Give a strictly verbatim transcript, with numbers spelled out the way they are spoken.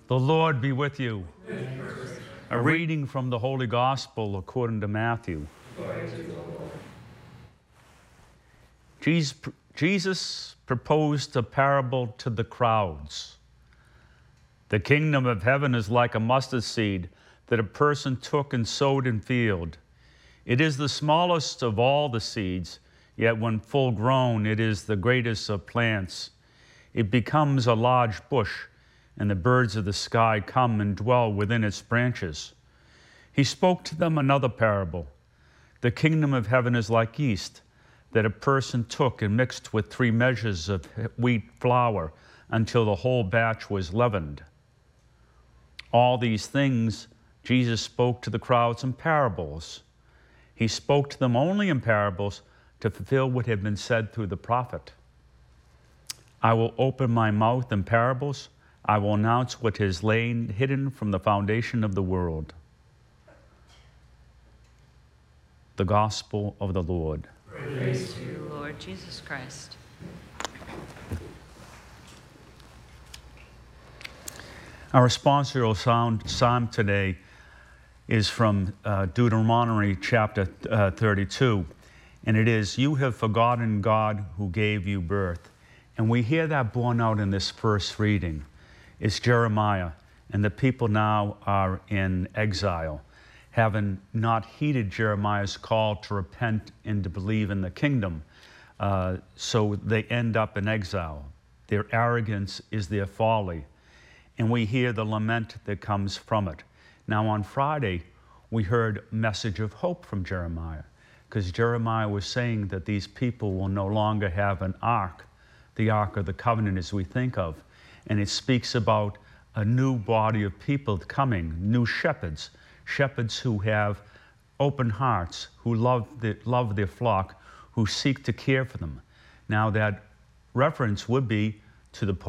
The Lord be with you. A reading from the Holy Gospel according to Matthew. Jesus, Jesus proposed a parable to the crowds. The kingdom of heaven is like a mustard seed that a person took and sowed in field. It is the smallest of all the seeds, yet when full grown, it is the greatest of plants. It becomes a large bush, and the birds of the sky come and dwell within its branches. He spoke to them another parable. The kingdom of heaven is like yeast that a person took and mixed with three measures of wheat flour until the whole batch was leavened. All these things Jesus spoke to the crowds in parables. He spoke to them only in parables to fulfill what had been said through the prophet. I will open my mouth in parables. I will announce what is lain hidden from the foundation of the world. The Gospel of the Lord. Praise to you, Lord Jesus Christ. Our responsorial psalm today is from uh, Deuteronomy chapter uh, thirty-two, and it is, "You have forgotten God who gave you birth." And we hear that borne out in this first reading. It's Jeremiah, and the people now are in exile, having not heeded Jeremiah's call to repent and to believe in the kingdom. Uh, so they end up in exile. Their arrogance is their folly. And we hear the lament that comes from it. Now on Friday, we heard a message of hope from Jeremiah, because Jeremiah was saying that these people will no longer have an ark, the Ark of the Covenant as we think of. And it speaks about a new body of people coming, new shepherds, shepherds who have open hearts, who love, the, love their flock, who seek to care for them. Now that reference would be to the